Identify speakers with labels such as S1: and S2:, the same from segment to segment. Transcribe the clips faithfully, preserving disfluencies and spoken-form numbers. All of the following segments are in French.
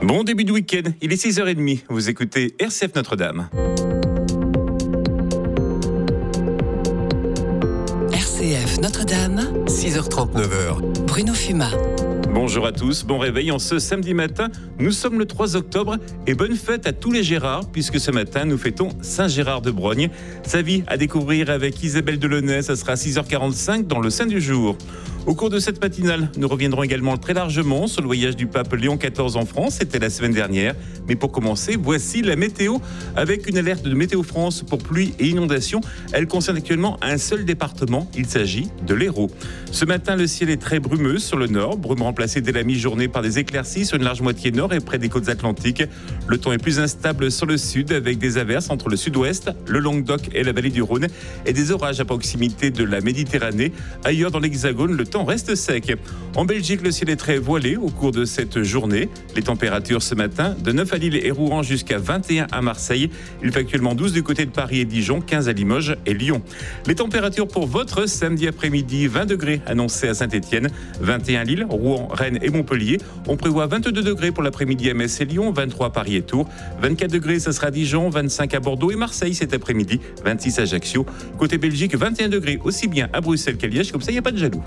S1: Bon début de week-end, il est six heures trente, vous écoutez R C F Notre-Dame.
S2: R C F Notre-Dame,
S3: six heures trente, neuf heures.
S2: Bruno Fumat.
S1: Bonjour à tous, bon réveil en ce samedi matin. Nous sommes le trois octobre et bonne fête à tous les Gérards puisque ce matin nous fêtons Saint-Gérard de Brogne. Sa vie à découvrir avec Isabelle Delaunay, ça sera à six heures quarante-cinq dans le Saint du jour. Au cours de cette matinale, nous reviendrons également très largement sur le voyage du pape Léon quatorze en France, c'était la semaine dernière. Mais pour commencer, voici la météo avec une alerte de Météo France pour pluie et inondations. Elle concerne actuellement un seul département, il s'agit de l'Hérault. Ce matin, le ciel est très brumeux sur le nord, brume remplacée dès la mi-journée par des éclaircies sur une large moitié nord et près des côtes atlantiques. Le temps est plus instable sur le sud avec des averses entre le sud-ouest, le Languedoc et la vallée du Rhône et des orages à proximité de la Méditerranée. Ailleurs dans l'Hexagone, le temps reste sec. En Belgique, le ciel est très voilé au cours de cette journée. Les températures ce matin, de neuf à Lille et Rouen jusqu'à vingt et un à Marseille. Il fait actuellement douze du côté de Paris et Dijon, quinze à Limoges et Lyon. Les températures pour votre samedi après-midi, vingt degrés annoncés à Saint-Étienne, vingt et un à Lille, Rouen, Rennes et Montpellier. On prévoit vingt-deux degrés pour l'après-midi à Metz et Lyon, vingt-trois à Paris et Tours, vingt-quatre degrés, ça sera à Dijon, vingt-cinq à Bordeaux et Marseille cet après-midi, vingt-six à Ajaccio. Côté Belgique, vingt et un degrés aussi bien à Bruxelles qu'à Liège, comme ça il n'y a pas de jaloux.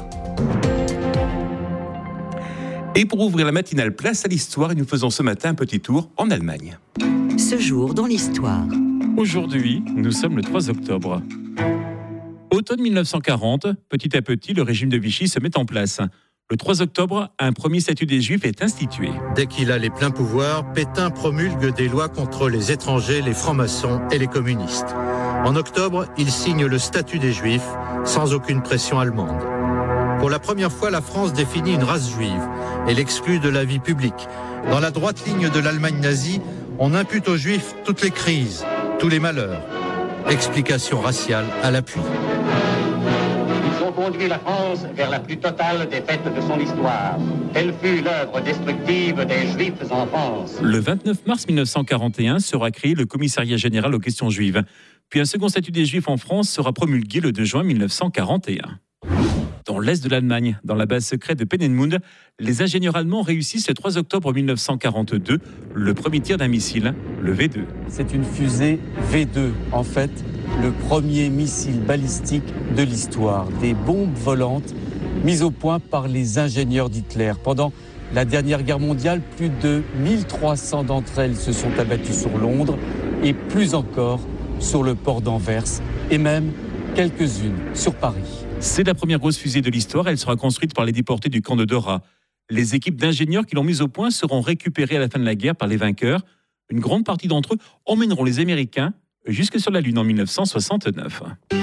S1: Et pour ouvrir la matinale place à l'histoire, nous faisons ce matin un petit tour en Allemagne.
S2: Ce jour dans l'histoire.
S1: Aujourd'hui, nous sommes le trois octobre. Automne mille neuf cent quarante, petit à petit, le régime de Vichy se met en place. Le trois octobre, un premier statut des Juifs est institué.
S4: Dès qu'il a les pleins pouvoirs, Pétain promulgue des lois contre les étrangers, les francs-maçons et les communistes. En octobre, il signe le statut des Juifs, sans aucune pression allemande. Pour la première fois, la France définit une race juive et l'exclut de la vie publique. Dans la droite ligne de l'Allemagne nazie, on impute aux Juifs toutes les crises, tous les malheurs. Explication raciale à l'appui.
S5: Ils ont conduit la France vers la plus totale défaite de son histoire. Telle fut l'œuvre destructive des Juifs en France.
S1: Le vingt-neuf mars mille neuf cent quarante et un sera créé le Commissariat général aux questions juives. Puis un second statut des Juifs en France sera promulgué le deux juin mille neuf cent quarante et un. Dans l'est de l'Allemagne, dans la base secrète de Peenemünde, les ingénieurs allemands réussissent le trois octobre mille neuf cent quarante-deux le premier tir d'un missile, le V deux.
S6: C'est une fusée V deux, en fait, le premier missile balistique de l'histoire. Des bombes volantes mises au point par les ingénieurs d'Hitler. Pendant la dernière guerre mondiale, plus de mille trois cents d'entre elles se sont abattues sur Londres et plus encore sur le port d'Anvers et même quelques-unes sur Paris.
S1: C'est la première grosse fusée de l'histoire, elle sera construite par les déportés du camp de Dora. Les équipes d'ingénieurs qui l'ont mise au point seront récupérées à la fin de la guerre par les vainqueurs. Une grande partie d'entre eux emmèneront les Américains jusque sur la Lune en mille neuf cent soixante-neuf.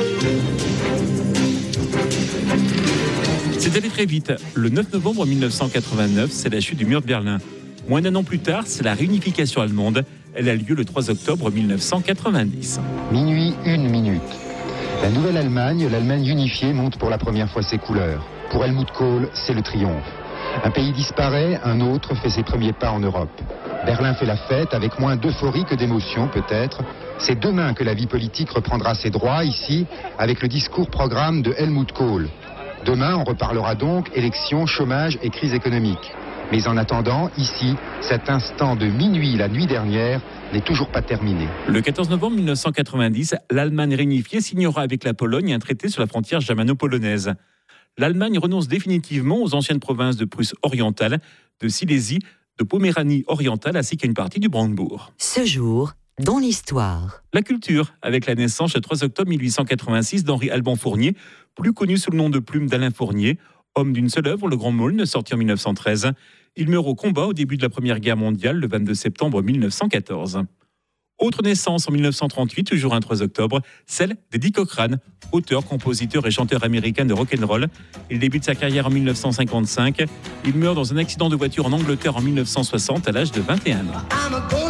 S1: C'est allé très vite. Le neuf novembre mille neuf cent quatre-vingt-neuf, c'est la chute du mur de Berlin. Moins d'un an plus tard, c'est la réunification allemande. Elle a lieu le trois octobre mille neuf cent quatre-vingt-dix.
S7: Minuit, une minute. La nouvelle Allemagne, l'Allemagne unifiée, monte pour la première fois ses couleurs. Pour Helmut Kohl, c'est le triomphe. Un pays disparaît, un autre fait ses premiers pas en Europe. Berlin fait la fête, avec moins d'euphorie que d'émotion peut-être. C'est demain que la vie politique reprendra ses droits, ici, avec le discours-programme de Helmut Kohl. Demain, on reparlera donc élections, chômage et crise économique. Mais en attendant, ici, cet instant de minuit la nuit dernière n'est toujours pas terminé.
S1: Le quatorze novembre mille neuf cent quatre-vingt-dix, l'Allemagne réunifiée signera avec la Pologne un traité sur la frontière germano-polonaise. L'Allemagne renonce définitivement aux anciennes provinces de Prusse orientale, de Silésie, de Poméranie orientale ainsi qu'à une partie du Brandebourg.
S2: Ce jour dans l'histoire.
S1: La culture, avec la naissance le trois octobre mille huit cent quatre-vingt-six d'Henri Alban Fournier, plus connu sous le nom de plume d'Alain Fournier, homme d'une seule œuvre, Le Grand Maulne, sorti en mille neuf cent treize. Il meurt au combat au début de la Première Guerre mondiale, le vingt-deux septembre mille neuf cent quatorze. Autre naissance en mille neuf cent trente-huit, toujours un trois octobre, celle d'Eddie Cochran, auteur, compositeur et chanteur américain de rock'n'roll. Il débute sa carrière en mille neuf cent cinquante-cinq. Il meurt dans un accident de voiture en Angleterre en mille neuf cent soixante à l'âge de vingt et un ans.